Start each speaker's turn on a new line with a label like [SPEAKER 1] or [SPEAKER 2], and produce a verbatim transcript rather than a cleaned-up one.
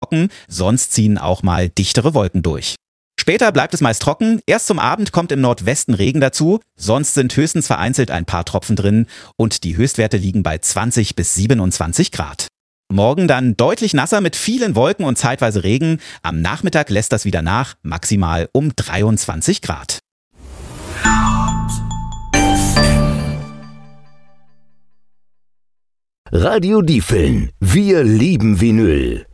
[SPEAKER 1] trocken, sonst ziehen auch mal dichtere Wolken durch. Später bleibt es meist trocken, erst zum Abend kommt im Nordwesten Regen dazu, sonst sind höchstens vereinzelt ein paar Tropfen drin und die Höchstwerte liegen bei zwanzig bis siebenundzwanzig Grad. Morgen dann deutlich nasser mit vielen Wolken und zeitweise Regen. Am Nachmittag lässt das wieder nach, maximal um dreiundzwanzig Grad.
[SPEAKER 2] Radio Diefeln, wir lieben Vinyl.